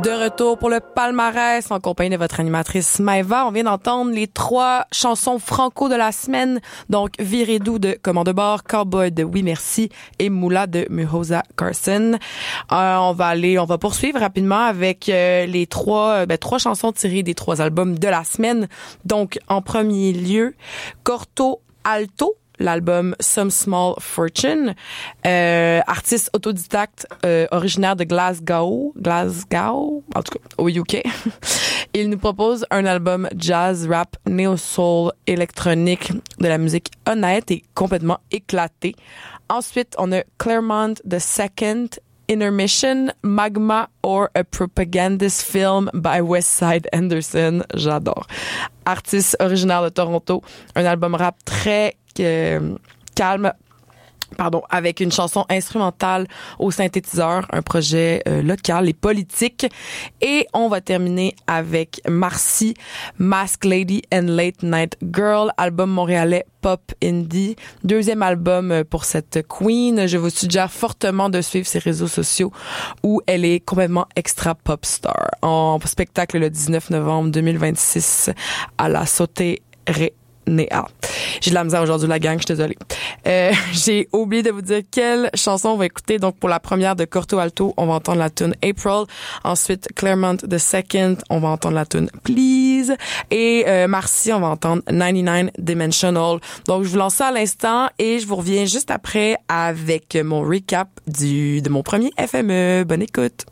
De retour pour le palmarès en compagnie de votre animatrice Maëva. On vient d'entendre les 3 chansons franco de la semaine. Donc, Viré doux de Commande de bord, Cowboy de Oui Merci et Moula de Muhoza Carson. On va poursuivre rapidement avec les 3 chansons tirées des 3 albums de la semaine. Donc, en premier lieu, Corto Alto, l'album Some Small Fortune, artiste autodidacte originaire de Glasgow, en tout cas au UK. Il nous propose un album jazz, rap, neo-soul, électronique, de la musique honnête et complètement éclatée. Ensuite, on a Claremont the Second, Intermission, Magma or a Propagandist Film by Westside Anderson. J'adore. Artiste originaire de Toronto, un album rap très calme, avec une chanson instrumentale au synthétiseur, un projet local et politique. Et on va terminer avec Marcy, Mask Lady and Late Night Girl, album montréalais pop indie. 2e album pour cette queen. Je vous suggère fortement de suivre ses réseaux sociaux où elle est complètement extra pop star. En spectacle le 19 novembre 2026 à la Sauterelle. J'ai de la misère aujourd'hui, la gang, je suis désolée. J'ai oublié de vous dire quelle chanson on va écouter. Donc, pour la première de Corto Alto, on va entendre la tune April. Ensuite, Claremont the Second, on va entendre la tune Please. Et Marcy, on va entendre 99 Dimensional. Donc, je vous lance ça à l'instant et je vous reviens juste après avec mon recap de mon premier FME. Bonne écoute.